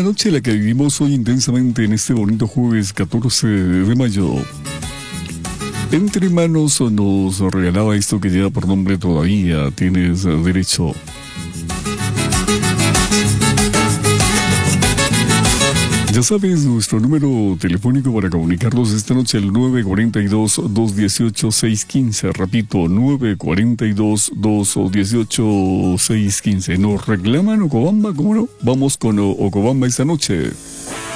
buena noche la que vivimos hoy intensamente en este bonito jueves 14 de mayo. Entre manos nos regalaba esto que lleva por nombre Todavía Tienes Derecho. Ya sabes, nuestro número telefónico para comunicarnos esta noche el 942-218-615. Repito, 942-218-615. ¿Nos reclaman Ocobamba? ¿Cómo no? Vamos con Ocobamba esta noche.